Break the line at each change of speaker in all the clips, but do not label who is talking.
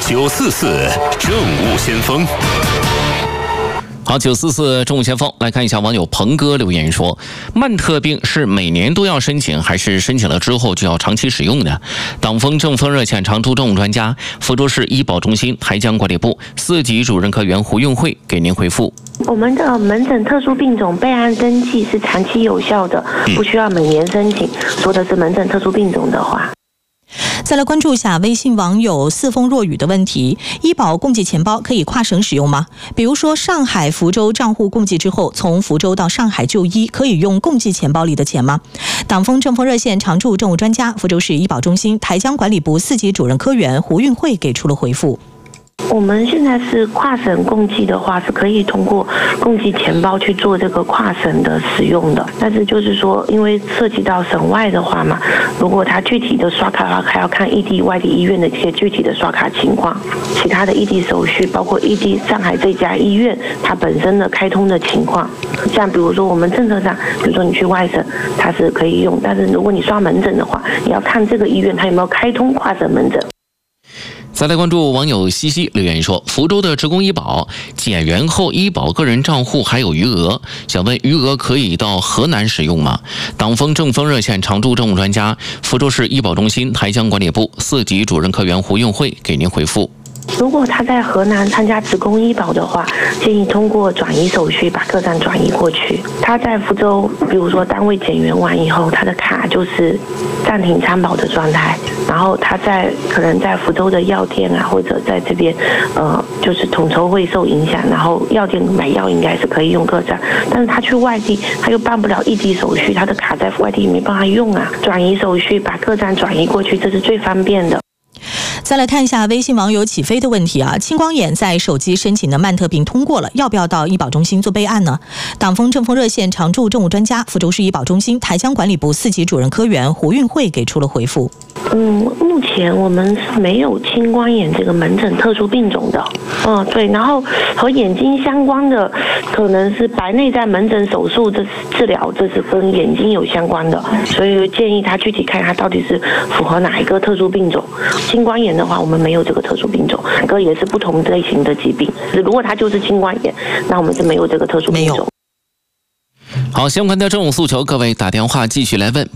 944政务先锋。
好，944政务先锋来看一下网友鹏哥留言说，曼特病是每年都要申请，还是申请了之后就要长期使用的？党风政风热线常驻政务专家、福州市医保中心台江管理部4级主任科员胡运慧给您回复。
我们的门诊特殊病种备案登记是长期有效的，不需要每年申请。说的是门诊特殊病种的话。
再来关注一下微信网友四风若雨的问题：医保共济钱包可以跨省使用吗？比如说上海、福州账户共济之后，从福州到上海就医，可以用共济钱包里的钱吗？党风政风热线常驻政务专家、福州市医保中心台江管理部4级主任科员胡运慧给出了回复。
我们现在是跨省共济的话，是可以通过共济钱包去做这个跨省的使用的。但是就是说，因为涉及到省外的话嘛，如果它具体的刷卡的话，还要看异地、外地医院的一些具体的刷卡情况，其他的异地手续，包括异地上海这家医院它本身的开通的情况。像比如说我们政策上，比如说你去外省，它是可以用，但是如果你刷门诊的话，你要看这个医院它有没有开通跨省门诊。
再来关注网友西西留言说，福州的职工医保减员后医保个人账户还有余额，想问余额可以到河南使用吗？党风政风热线常驻政务专家、福州市医保中心台江管理部4级主任科员胡运慧给您回复。
如果他在河南参加职工医保的话，建议通过转移手续把个站转移过去。他在福州，比如说单位减员完以后，他的卡就是暂停参保的状态，然后他可能在福州的药店啊，或者在这边就是统筹会受影响，然后药店买药应该是可以用个站，但是他去外地他又办不了异地手续，他的卡在外地没办法用啊，转移手续把个站转移过去，这是最方便的。
再来看一下微信网友起飞的问题啊，青光眼在手机申请的曼特病通过了，要不要到医保中心做备案呢？党风政风热线常驻政务专家、福州市医保中心台江管理部4级主任科员胡运慧给出了回复。
目前我们是没有青光眼这个门诊特殊病种的。对，然后和眼睛相关的可能是白内障门诊手术的治疗，这是跟眼睛有相关的，所以建议他具体看他到底是符合哪一个特殊病种。青光眼的话，我们没有这个特殊病种，两个也是不同类型的疾病。如果他就是青光眼，那我们是没有这个特殊病种。
好，相关的政务诉求，各位打电话继续来问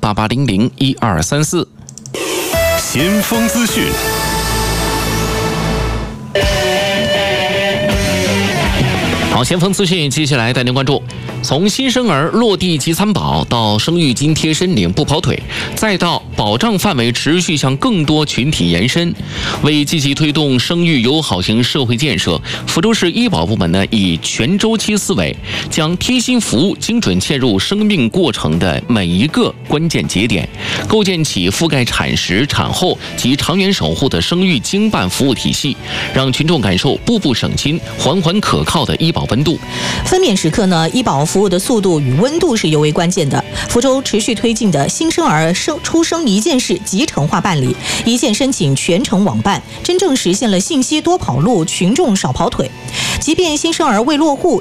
88001234。
先锋资讯。
好，先锋资讯，接下来带您关注。从新生儿落地集3保到生育津贴申领不跑腿，再到保障范围持续向更多群体延伸，为积极推动生育友好型社会建设，福州市医保部门呢以全周期思维，将贴心服务精准切入生命过程的每一个关键节点，构建起覆盖产时、产后及长远守护的生育经办服务体系，让群众感受步步省心、环环可靠的医保温度。
分娩时刻呢，医保服务的速度与温度是尤为关键的。福州持续推进的新生儿出生一件事集成化办理，一键申请全程网办，真正实现了信息多跑路，群众少跑腿。即便新生儿未落户，